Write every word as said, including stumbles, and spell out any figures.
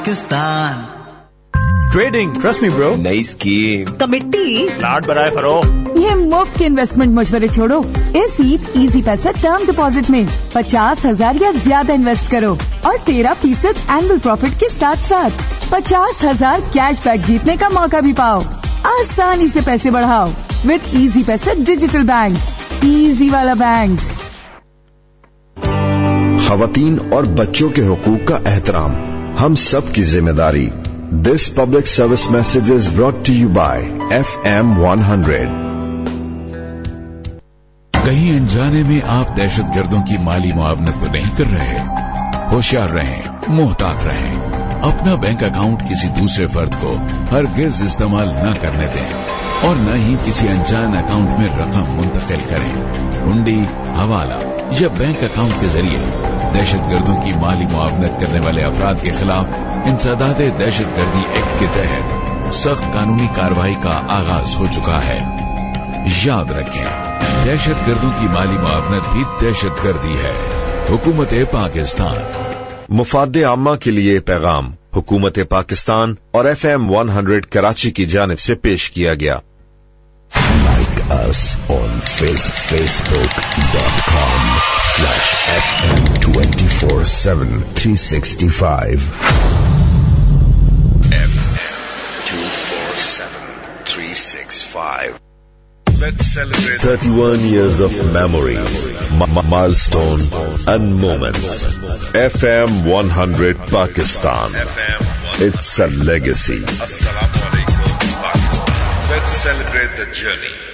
Pakistan trading, trust me bro. नई scheme, committee, plot बनाए फरोख्त। ये मुफ्त के इन्वेस्टमेंट मशवरे छोड़ो। इस ईद इजी पैसा टर्म डिपॉजिट में पचास हजार या ज्यादा इन्वेस्ट करो और तेरह फीसद एनुअल प्रॉफिट के साथ साथ पचास हजार कैश बैक जीतने का मौका भी पाओ। आसानी से पैसे बढ़ाओ विद इजी पैसा डिजिटल बैंक, इजी वाला बैंक। खवातीन और बच्चों के हुकूक का एहतराम हम सब की जिम्मेदारी। This public service message is brought to you by F M one hundred. कहीं अनजाने में आप दहशतगर्दों की माली मुआवनत तो नहीं कर रहे? होशियार रहें, मोहतात रहें। अपना बैंक अकाउंट किसी दूसरे फर्द को हरगिज इस्तेमाल न करने दें और न ही किसी अनजान अकाउंट में रकम मुंतकिल करें। हुंडी, हवाला या बैंक अकाउंट के जरिए दहशतगर्दों की माली मुआवनत करने वाले अफराद के खिलाफ इंसदाद दहशतगर्दी एक्ट के तहत सख्त कानूनी कार्रवाई का आगाज हो चुका है। याद रखें, दहशतगर्दों की माली मुआवनत भी दहशतगर्दी है। हुकूमत पाकिस्तान। मुफाद आम्मा के लिए पैगाम हुकूमत पाकिस्तान और F M one hundred Karachi की जानिब से पेश किया गया। Like us on face, facebook.com slash FM twenty-four seven three sixty-five. F M two four seven three sixty-five. Let's celebrate thirty-one years of memories, m- milestone and moments. F M one hundred Pakistan. It's a legacy. Assalamu alaikum, Pakistan. Let's celebrate the journey.